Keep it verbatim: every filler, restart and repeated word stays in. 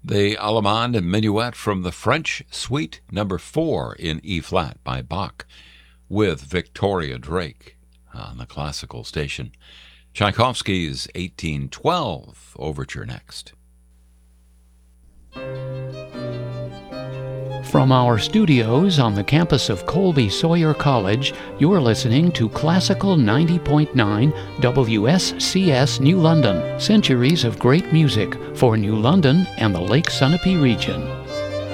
The Allemande Minuet from the French Suite Number four in E-flat by Bach with Victoria Drake on the classical station. Tchaikovsky's eighteen twelve Overture next. From our studios on the campus of Colby Sawyer College, you're listening to Classical ninety point nine W S C S New London, centuries of great music for New London and the Lake Sunapee region.